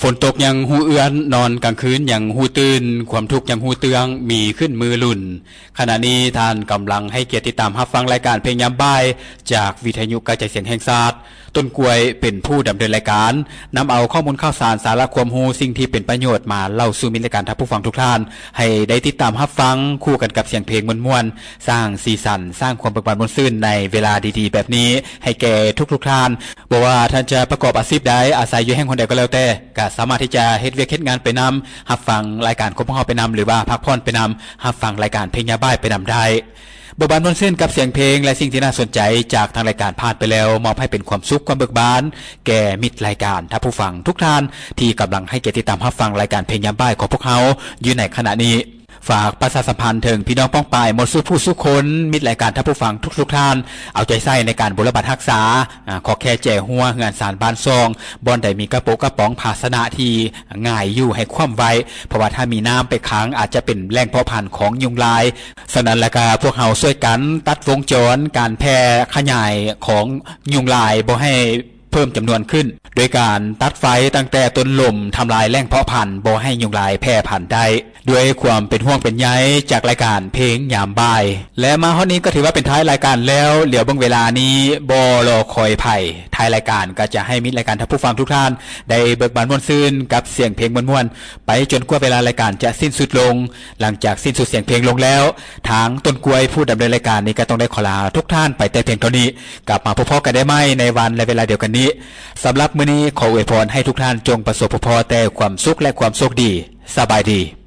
ฝนตกยังหูเอื้อนนอนกลางคืนยังหูตื่นความทุกข์ยังหูเตืองมีขึ้นมือลุ่นขณะนี้ท่านกำลังให้เกียรติติดตามรับฟังรายการเพลงยามบ่ายจากวิทยุกระจายเสียงแห่งชาติต้นกล้วยเป็นผู้ดำเนินรายการนำเอาข้อมูลข่าวสารสาระความรู้สิ่งที่เป็นประโยชน์มาเล่าสู่มิตรรายการท่านผู้ฟังทุกท่านให้ได้ติดตามรับฟังคู่กันกับเสียงเพลงม่วนๆสร้างสีสันสร้างความเบิกบานม่วนซื่นในเวลาดีๆแบบนี้ให้แก่ทุกท่านบ่ว่าท่านจะประกอบอาชีพใดอาศัยอยู่แห่งคนใดก็แล้วแต่ก็สามารถที่จะเฮ็ดเวียกเฮ็ดงานไปนำรับฟังรายการของพวกเราไปนำหรือว่าพักผ่อนไปนำรับฟังรายการเพลงยามบ่ายไปนำได้เบิกบานม่วนซื่นกับเสียงเพลงและสิ่งที่น่าสนใจจากทางรายการผ่านไปแล้วมอบให้เป็นความสุขความเบิกบานแก่มิตรรายการท่านผู้ฟังทุกท่านที่กำลังให้เกียรติติดตามรับฟังรายการเพลงยามบ่ายของพวกเราอยู่ในขณะนี้ฝากประชาสัมพันธ์ถึงพี่น้องป้องปายหมดสู้ผู้สู้คนมิตรรายการท่านผู้ฟังทุกท่านเอาใจใส่ในการบำบัดรักษาขอแค่แจ้หัวงานสารบ้านซองบ่อนใดมีกระโปงกระป๋องภาชนะที่ง่ายอยู่ให้คว่ำไว้เพราะว่าถ้ามีน้ำไปค้างอาจจะเป็นแหล่งเพาะพันธุ์ของยุงลายฉะนั้นแล้วก็พวกเราช่วยกันตัดวงจรการแพร่ขยายของยุงลายบ่ให้เพิ่มจำนวนขึ้นโดยการตัดไฟตั้งแต่ต้นลมทำลายแหล่งเพาะพันธุ์บ่ให้ยุงลายแพร่พันธุ์ได้ด้วยความเป็นห่วงเป็นใยจากรายการเพลงยามบ่ายและมาฮอดนี้ก็ถือว่าเป็นท้ายรายการแล้วเหลียวเบิ่งเวลานี้บ่รอคอยไผ่ท้ายรายการก็จะให้มิตรรายการท่านผู้ฟังทุกท่านได้เบิกบานม่วนซื่นกับเสียงเพลงม่วนๆไปจนกว่าเวลารายการจะสิ้นสุดลงหลังจากสิ้นสุดเสียงเพลงลงแล้วทางต้นกล้วยผู้ดำเนินรายการนี้ก็ต้องได้ขอลาทุกท่านไปแต่เพียงเท่านี้กลับมาพบกันได้ใหม่ในวันและเวลาเดียวกันนี้สำหรับมื้อนี้ขออวยพรให้ทุกท่านจงประสบพบแต่ความสุขและความโชคดีสบายดี